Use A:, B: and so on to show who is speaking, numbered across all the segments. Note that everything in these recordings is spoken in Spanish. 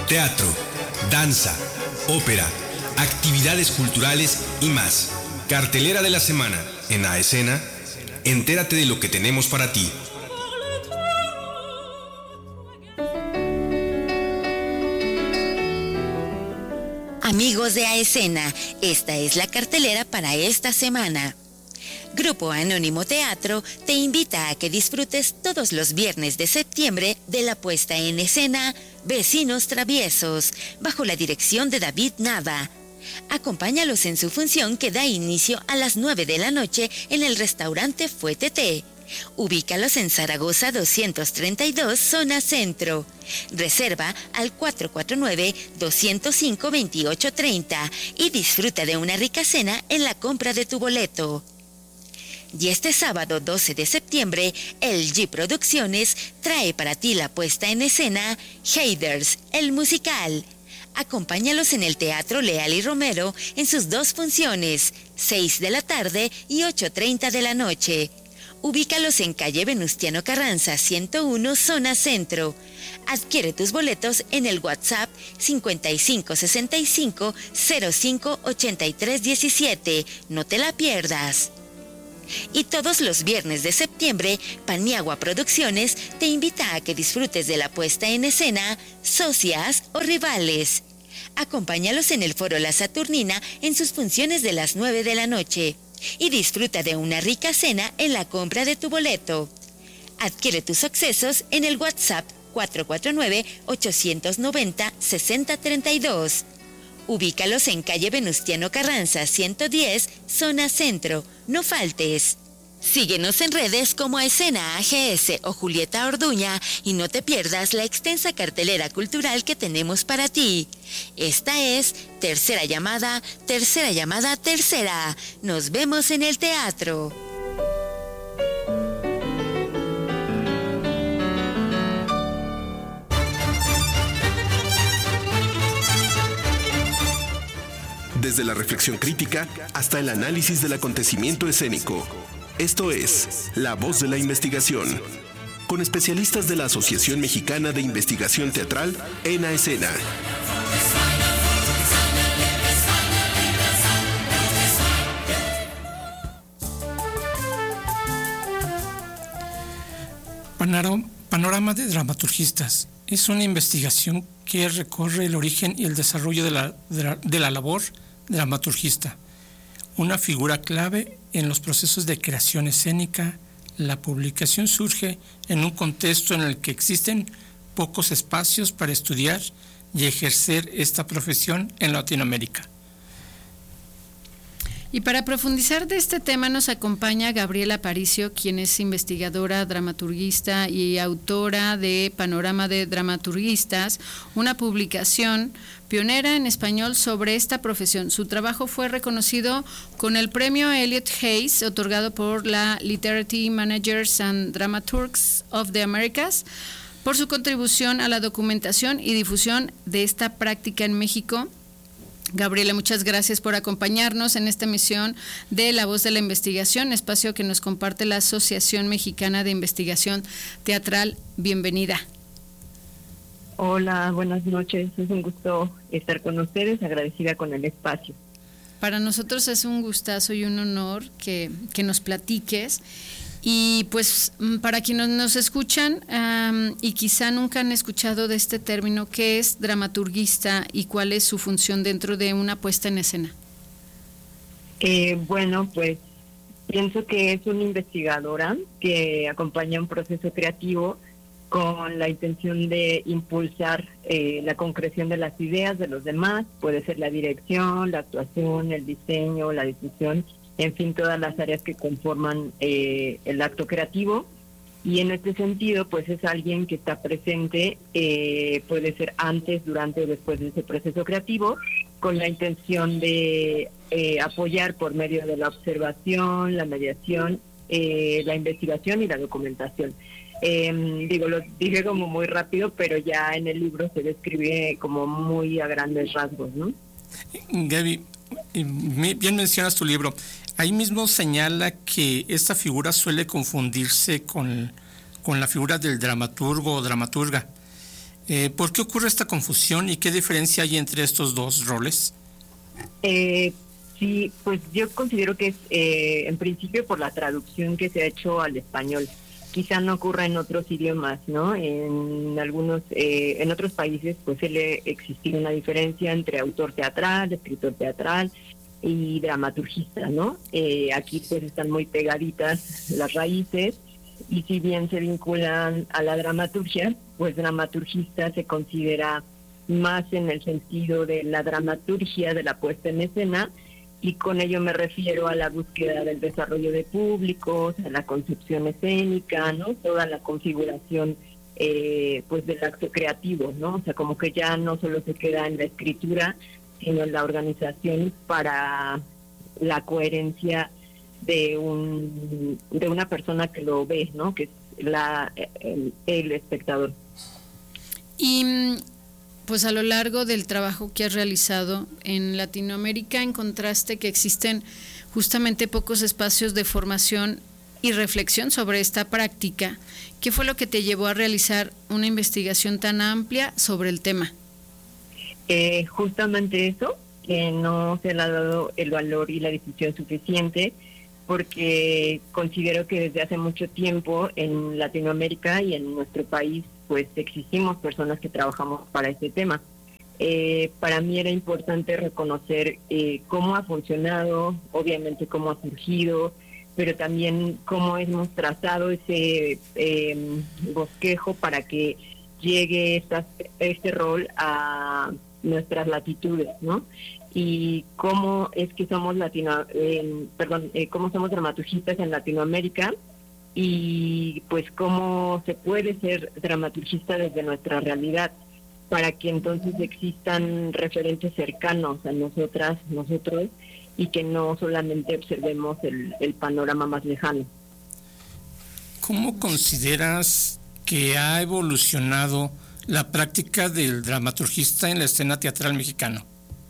A: teatro, danza, ópera, actividades culturales y más. Cartelera de la semana en A Escena. Entérate de lo que tenemos para ti.
B: Amigos de A Escena, esta es la cartelera para esta semana. Grupo Anónimo Teatro te invita a que disfrutes todos los viernes de septiembre de la puesta en escena Vecinos Traviesos, bajo la dirección de David Nava. Acompáñalos en su función que da inicio a las 9 de la noche en el restaurante Fuete. Ubícalos en Zaragoza 232, zona centro. Reserva al 449-205-2830 y disfruta de una rica cena en la compra de tu boleto. Y este sábado 12 de septiembre, LG Producciones trae para ti la puesta en escena Haters, el musical. Acompáñalos en el Teatro Leal y Romero en sus dos funciones, 6 de la tarde y 8:30 de la noche. Ubícalos en calle Venustiano Carranza, 101, zona centro. Adquiere tus boletos en el WhatsApp 5565-058317. No te la pierdas. Y todos los viernes de septiembre, Paniagua Producciones te invita a que disfrutes de la puesta en escena Socias o Rivales. Acompáñalos en el Foro La Saturnina en sus funciones de las 9 de la noche y disfruta de una rica cena en la compra de tu boleto. Adquiere tus accesos en el WhatsApp 449-890-6032. Ubícalos en calle Venustiano Carranza, 110, zona centro. No faltes. Síguenos en redes como Escena AGS o Julieta Orduña y no te pierdas la extensa cartelera cultural que tenemos para ti. Esta es Tercera Llamada. Nos vemos en el teatro.
A: Desde la reflexión crítica hasta el análisis del acontecimiento escénico. Esto es La Voz de la Investigación, con especialistas de la Asociación Mexicana de Investigación Teatral en A Escena.
C: Panorama de dramaturgistas. Es una investigación que recorre el origen y el desarrollo de la labor dramaturgista, una figura clave en los procesos de creación escénica. La publicación surge en un contexto en el que existen pocos espacios para estudiar y ejercer esta profesión en Latinoamérica.
D: Y para profundizar de este tema nos acompaña Gabriela Aparicio, quien es investigadora, dramaturguista y autora de Panorama de Dramaturgistas, una publicación pionera en español sobre esta profesión. Su trabajo fue reconocido con el premio Elliott Hayes, otorgado por la Literary Managers and Dramaturgs of the Americas, por su contribución a la documentación y difusión de esta práctica en México. Gabriela, muchas gracias por acompañarnos en esta emisión de La Voz de la Investigación, espacio que nos comparte la Asociación Mexicana de Investigación Teatral. Bienvenida.
E: Hola, buenas noches. Es un gusto estar con ustedes, agradecida con el espacio.
D: Para nosotros es un gustazo y un honor que nos platiques. Y pues para quienes nos escuchan y quizá nunca han escuchado de este término, ¿qué es dramaturguista y cuál es su función dentro de una puesta en escena?
E: Bueno, pues pienso que es una investigadora que acompaña un proceso creativo con la intención de impulsar la concreción de las ideas de los demás. Puede ser la dirección, la actuación, el diseño, la difusión, en fin, todas las áreas que conforman el acto creativo. Y en este sentido, pues es alguien que está presente, puede ser antes, durante o después de ese proceso creativo, con la intención de apoyar por medio de la observación, la mediación, la investigación y la documentación. Lo dije como muy rápido, pero ya en el libro se describe como muy a grandes rasgos, ¿no?
C: Gaby, bien mencionas tu libro. Ahí mismo señala que esta figura suele confundirse con la figura del dramaturgo o dramaturga. ¿Por qué ocurre esta confusión y qué diferencia hay entre estos dos roles?
E: Sí, pues yo considero que es en principio por la traducción que se ha hecho al español. Quizá no ocurra en otros idiomas, ¿no? En otros países pues suele existir una diferencia entre autor teatral, escritor teatral y dramaturgista, ¿no? Aquí pues están muy pegaditas las raíces, y si bien se vinculan a la dramaturgia, pues dramaturgista se considera más en el sentido de la dramaturgia de la puesta en escena, y con ello me refiero a la búsqueda del desarrollo de públicos, a la concepción escénica, ¿no? Toda la configuración pues del acto creativo, ¿no? O sea, como que ya no solo se queda en la escritura, sino en la organización para la coherencia de una persona que lo ve, ¿no? Que es el espectador.
D: Y pues a lo largo del trabajo que has realizado en Latinoamérica encontraste que existen justamente pocos espacios de formación y reflexión sobre esta práctica. ¿Qué fue lo que te llevó a realizar una investigación tan amplia sobre el tema?
E: Justamente eso, que no se le ha dado el valor y la difusión suficiente, porque considero que desde hace mucho tiempo en Latinoamérica y en nuestro país pues existimos personas que trabajamos para este tema. Para mí era importante reconocer cómo ha funcionado, obviamente cómo ha surgido, pero también cómo hemos trazado ese bosquejo para que llegue este rol a nuestras latitudes, ¿no? Y cómo es que somos cómo somos dramaturgistas en Latinoamérica, y pues cómo se puede ser dramaturgista desde nuestra realidad, para que entonces existan referentes cercanos a nosotros, y que no solamente observemos el panorama más lejano.
C: ¿Cómo consideras que ha evolucionado la práctica del dramaturgista en la escena teatral mexicana?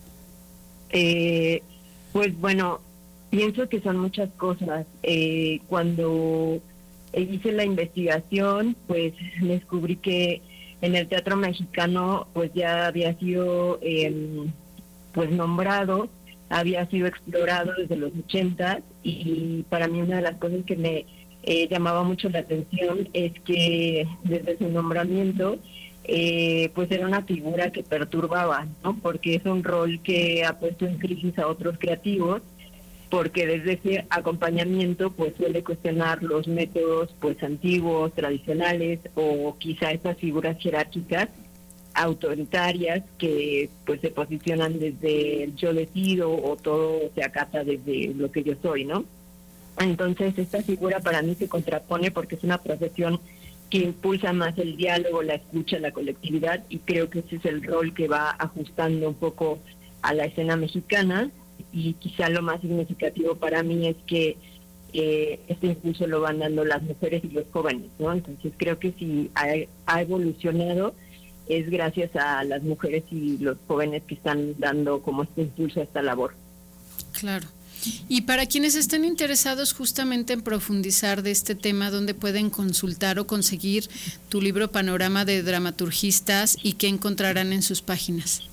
E: Pues bueno, pienso que son muchas cosas. Cuando hice la investigación, pues descubrí que en el teatro mexicano pues ya había sido pues nombrado, había sido explorado desde los 80, y para mí una de las cosas que me llamaba mucho la atención es que desde su nombramiento pues era una figura que perturbaba, ¿no? Porque es un rol que ha puesto en crisis a otros creativos, porque desde ese acompañamiento pues suele cuestionar los métodos pues antiguos, tradicionales, o quizá estas figuras jerárquicas autoritarias que pues se posicionan desde el yo decido, o todo se acata desde lo que yo soy, ¿no? Entonces esta figura para mí se contrapone porque es una profesión que impulsa más el diálogo, la escucha, la colectividad, y creo que ese es el rol que va ajustando un poco a la escena mexicana. Y quizá lo más significativo para mí es que este impulso lo van dando las mujeres y los jóvenes, ¿no? Entonces creo que si ha evolucionado es gracias a las mujeres y los jóvenes que están dando como este impulso a esta labor.
D: Claro. Y para quienes estén interesados justamente en profundizar de este tema, ¿dónde pueden consultar o conseguir tu libro Panorama de Dramaturgistas, y qué encontrarán en sus páginas?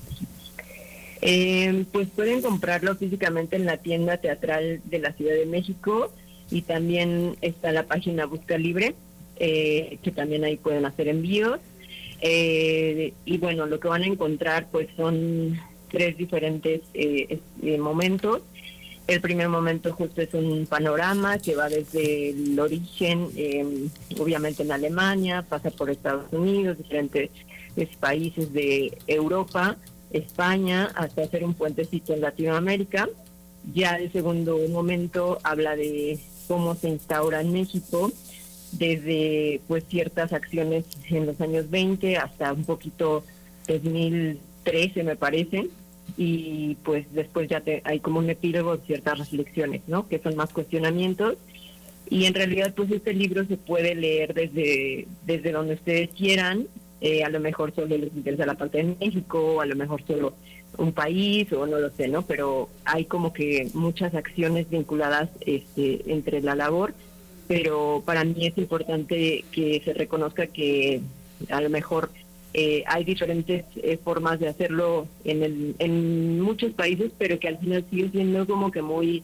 E: Pues pueden comprarlo físicamente en la tienda teatral de la Ciudad de México, y también está la página Busca Libre, que también ahí pueden hacer envíos. Y bueno, lo que van a encontrar pues son 3 diferentes momentos. El primer momento justo es un panorama que va desde el origen, obviamente en Alemania, pasa por Estados Unidos, diferentes países de Europa, España, hasta hacer un puentecito en Latinoamérica. Ya el segundo momento habla de cómo se instaura en México, desde pues ciertas acciones en los años 20 hasta un poquito 2013 me parece, y pues después ya hay como un epílogo de ciertas reflexiones, ¿no? Que son más cuestionamientos, y en realidad pues este libro se puede leer desde donde ustedes quieran. A lo mejor solo les interesa la parte de México, a lo mejor solo un país, o no lo sé, ¿no? Pero hay como que muchas acciones vinculadas entre la labor, pero para mí es importante que se reconozca que a lo mejor hay diferentes formas de hacerlo en muchos países, pero que al final sigue siendo como que muy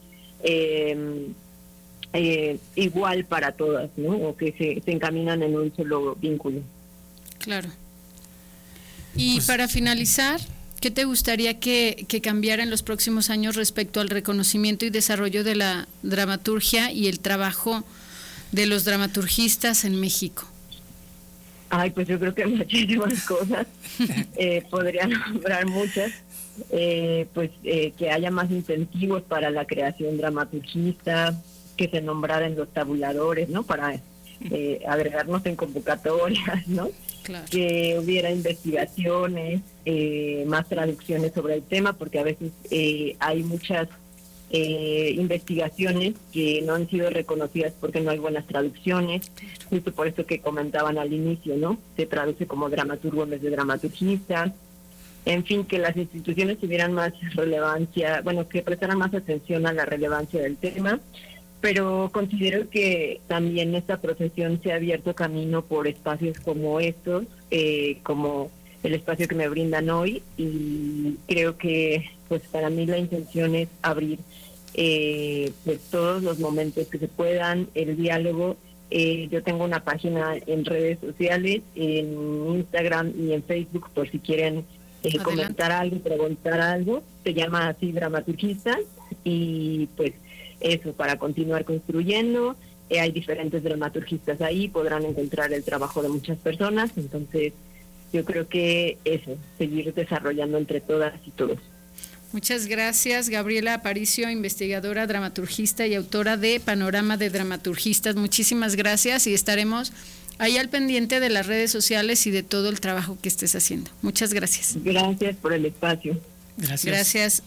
E: igual para todas, ¿no? O que se encaminan en un solo vínculo.
D: Claro. Y pues, para finalizar, ¿qué te gustaría que cambiara en los próximos años respecto al reconocimiento y desarrollo de la dramaturgia y el trabajo de los dramaturgistas en México?
E: Ay, pues yo creo que muchísimas cosas. Podría nombrar muchas. Que haya más incentivos para la creación dramaturgista, que se nombraran los tabuladores, ¿no? Para agregarnos en convocatorias, ¿no?
D: Claro.
E: Que hubiera investigaciones, más traducciones sobre el tema, porque a veces hay muchas investigaciones que no han sido reconocidas porque no hay buenas traducciones, justo por eso que comentaban al inicio, ¿no? Se traduce como dramaturgo en vez de dramaturgista. En fin, que las instituciones tuvieran más relevancia, bueno, que prestaran más atención a la relevancia del tema, pero considero que también esta profesión se ha abierto camino por espacios como estos, como el espacio que me brindan hoy, y creo que pues para mí la intención es abrir pues todos los momentos que se puedan, el diálogo. Yo tengo una página en redes sociales, en Instagram y en Facebook, por si quieren comentar algo, preguntar algo. Se llama así Dramaturgistas, y pues eso, para continuar construyendo. Hay diferentes dramaturgistas ahí, podrán encontrar el trabajo de muchas personas, entonces yo creo que eso, seguir desarrollando entre todas y todos.
D: Muchas gracias, Gabriela Aparicio, investigadora, dramaturgista y autora de Panorama de Dramaturgistas. Muchísimas gracias, y estaremos ahí al pendiente de las redes sociales y de todo el trabajo que estés haciendo. Muchas gracias.
E: Gracias por el espacio.
D: Gracias.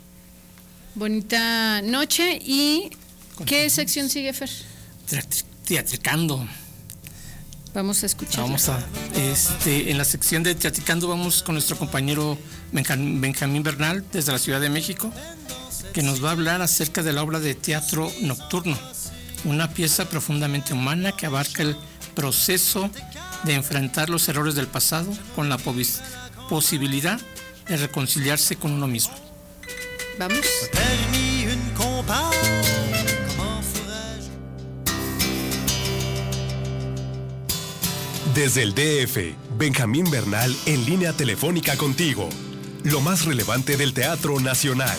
D: Bonita noche. ¿Y qué sección sigue, Fer?
C: Teatricando.
D: Vamos a escuchar.
C: En la sección de Teatricando vamos con nuestro compañero Benjamín Bernal desde la Ciudad de México, que nos va a hablar acerca de la obra de teatro Nocturno, una pieza profundamente humana que abarca el proceso de enfrentar los errores del pasado con la posibilidad de reconciliarse con uno mismo.
D: Vamos.
A: Desde el DF, Benjamín Bernal en línea telefónica contigo. Lo más relevante del teatro nacional.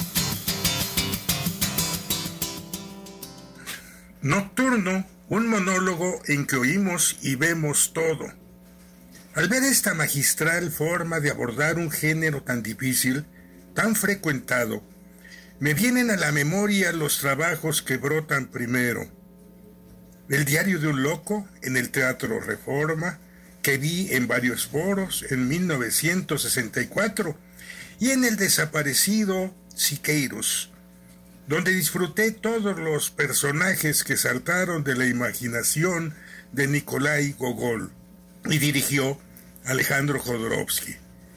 F: Nocturno, un monólogo en que oímos y vemos todo. Al ver esta magistral forma de abordar un género tan difícil, tan frecuentado, me vienen a la memoria los trabajos que brotan primero. El diario de un loco en el Teatro Reforma, que vi en varios foros en 1964, y en el desaparecido Siqueiros, donde disfruté todos los personajes que saltaron de la imaginación de Nikolai Gogol, y dirigió Alejandro Jodorowsky.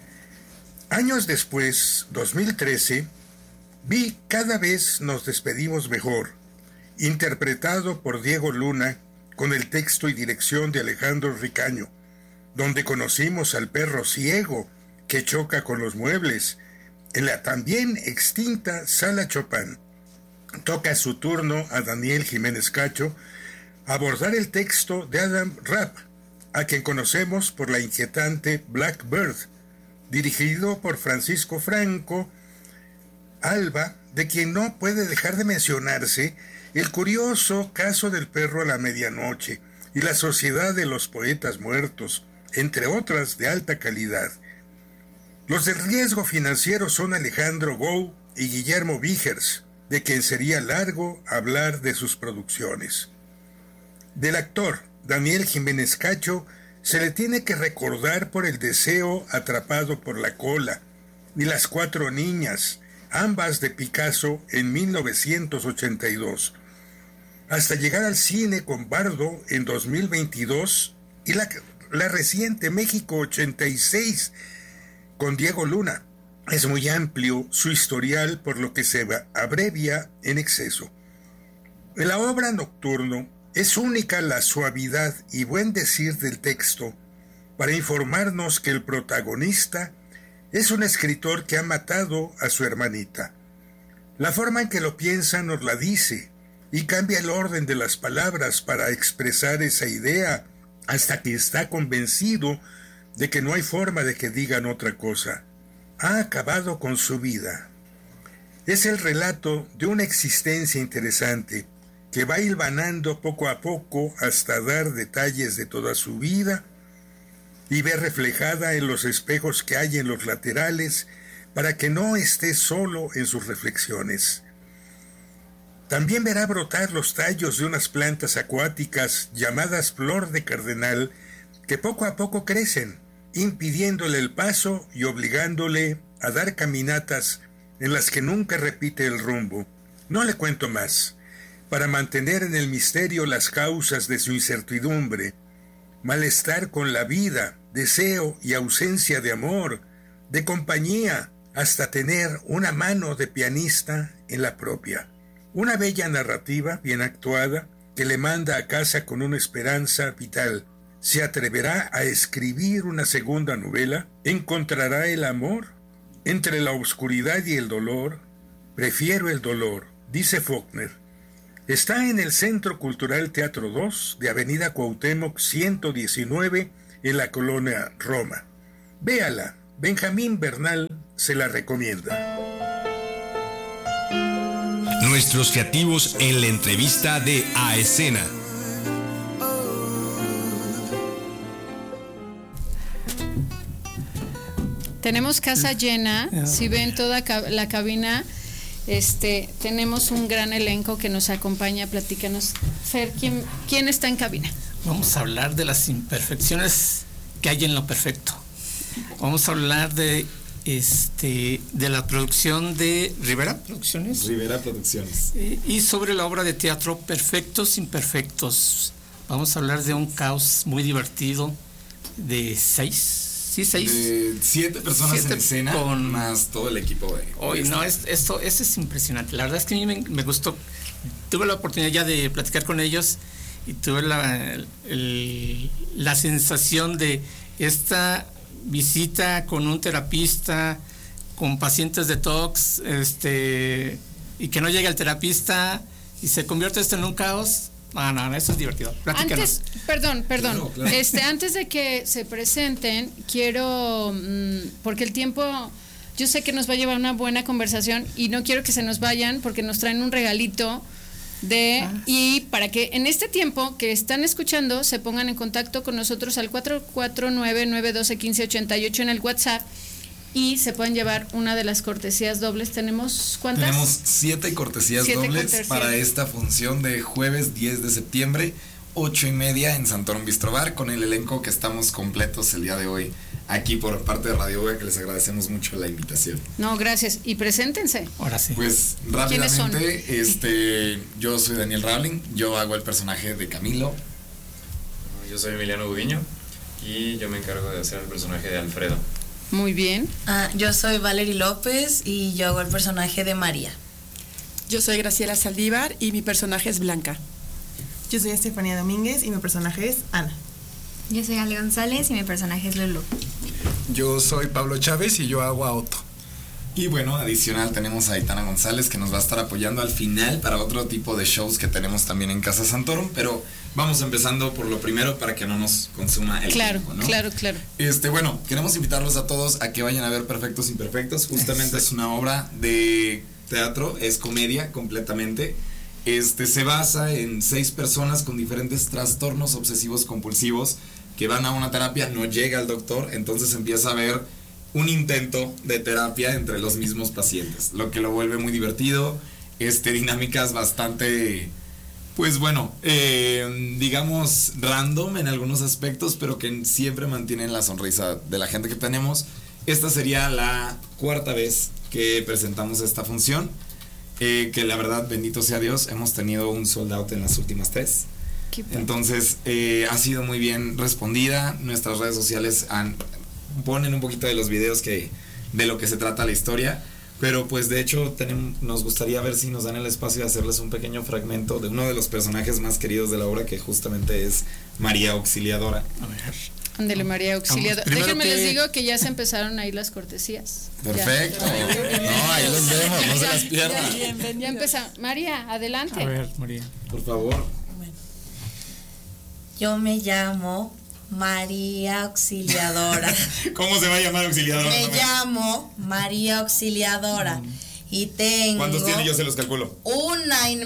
F: Años después, 2013, vi Cada vez nos despedimos mejor, interpretado por Diego Luna, con el texto y dirección de Alejandro Ricaño, donde conocimos al perro ciego que choca con los muebles en la también extinta Sala Chopin. Toca su turno a Daniel Jiménez Cacho abordar el texto de Adam Rapp, a quien conocemos por la inquietante Blackbird, dirigido por Francisco Franco Alba, de quien no puede dejar de mencionarse el curioso caso del perro a la medianoche y la Sociedad de los Poetas Muertos, entre otras de alta calidad. Los del riesgo financiero son Alejandro Gou y Guillermo Vigers, de quien sería largo hablar de sus producciones. Del actor Daniel Jiménez Cacho se le tiene que recordar por El deseo atrapado por la cola y Las cuatro niñas, ambas de Picasso en 1982, hasta llegar al cine con Bardo en 2022 y la reciente México 86 con Diego Luna. Es muy amplio su historial, por lo que se abrevia en exceso. En la obra Nocturno es única la suavidad y buen decir del texto, para informarnos que el protagonista es un escritor que ha matado a su hermanita. La forma en que lo piensa nos la dice y cambia el orden de las palabras para expresar esa idea hasta que está convencido de que no hay forma de que digan otra cosa. Ha acabado con su vida. Es el relato de una existencia interesante que va hilvanando poco a poco hasta dar detalles de toda su vida y ver reflejada en los espejos que hay en los laterales para que no esté solo en sus reflexiones. También verá brotar los tallos de unas plantas acuáticas llamadas flor de cardenal que poco a poco crecen, impidiéndole el paso y obligándole a dar caminatas en las que nunca repite el rumbo. No le cuento más, para mantener en el misterio las causas de su incertidumbre, malestar con la vida, deseo y ausencia de amor, de compañía, hasta tener una mano de pianista en la propia. Una bella narrativa bien actuada que le manda a casa con una esperanza vital. ¿Se atreverá a escribir una segunda novela? ¿Encontrará el amor? Entre la oscuridad y el dolor, prefiero el dolor, dice Faulkner. Está en el Centro Cultural Teatro 2 de Avenida Cuauhtémoc 119 en la colonia Roma. Véala, Benjamín Bernal se la recomienda.
A: Nuestros creativos en la entrevista de A Escena.
D: Tenemos casa llena, si ven toda la cabina, tenemos un gran elenco que nos acompaña. Platícanos, Fer, ¿quién está en cabina?
C: Vamos a hablar de las imperfecciones que hay en lo perfecto. Vamos a hablar de la producción de Rivera Producciones.
G: Rivera Producciones.
C: Y sobre la obra de teatro Perfectos Imperfectos. Vamos a hablar de un caos muy divertido de
G: 7 personas en escena con más todo el equipo.
C: Esto es impresionante. La verdad es que a mí me gustó. Tuve la oportunidad ya de platicar con ellos y tuve la sensación de esta visita con un terapista, con pacientes de TOC, y que no llega el terapista y se convierte esto en un caos. No, eso es divertido. Platícanos.
D: Perdón.
G: Claro.
D: Antes de que se presenten, quiero, porque el tiempo, yo sé que nos va a llevar una buena conversación y no quiero que se nos vayan porque nos traen un regalito y para que en este tiempo que están escuchando se pongan en contacto con nosotros al 449-912-1588 en el WhatsApp y se pueden llevar una de las cortesías dobles. ¿Tenemos cuántas?
G: Tenemos 7 cortesías dobles para esta función de jueves 10 de septiembre, 8:30 en Santorum Bistro Bar, con el elenco que estamos completos el día de hoy aquí por parte de Radio UA, que les agradecemos mucho la invitación.
D: No, gracias. Y preséntense.
C: Ahora sí.
G: Pues rápidamente, yo soy Daniel Rawling, yo hago el personaje de Camilo.
H: Yo soy Emiliano Gudiño y yo me encargo de hacer el personaje de Alfredo.
D: Muy bien.
I: Yo soy Valerie López y yo hago el personaje de María.
J: Yo soy Graciela Saldívar y mi personaje es Blanca.
K: Yo soy Estefanía Domínguez y mi personaje es Ana.
L: Yo soy Ale González y mi personaje es Lulu.
M: Yo soy Pablo Chávez y yo hago a Otto.
G: Y bueno, adicional tenemos a Aitana González, que nos va a estar apoyando al final para otro tipo de shows que tenemos también en Casa Santorum, pero vamos empezando por lo primero para que no nos consuma el tiempo, ¿no?
D: Claro.
G: Bueno, queremos invitarlos a todos a que vayan a ver Perfectos Imperfectos. Justamente es una obra de teatro, es comedia completamente. Se basa en 6 personas con diferentes trastornos obsesivos compulsivos que van a una terapia, no llega el doctor, entonces empieza a haber un intento de terapia entre los mismos pacientes, lo que lo vuelve muy divertido, dinámicas bastante, digamos random en algunos aspectos, pero que siempre mantienen la sonrisa de la gente que tenemos. Esta sería la 4ª vez que presentamos esta función, que la verdad, bendito sea Dios, hemos tenido un sold out en las últimas 3. Entonces ha sido muy bien respondida. Nuestras redes sociales ponen un poquito de los videos de lo que se trata la historia, pero pues de hecho nos gustaría ver si nos dan el espacio de hacerles un pequeño fragmento de uno de los personajes más queridos de la obra, que justamente es María Auxiliadora.
C: A ver.
D: Ándele, María Auxiliadora.
C: Primero
D: Déjenme
C: que-
D: les digo que ya se empezaron ahí las cortesías.
G: Perfecto. No, ahí los vemos, no se las pierdan.
D: Ya empezamos. María, adelante.
C: A ver, María.
G: Por favor.
I: Yo me llamo María Auxiliadora.
G: ¿Cómo se va a llamar auxiliadora?
I: Me llamo María Auxiliadora. Y tengo
G: ¿Cuántos tiene? Yo se los calculo.
I: una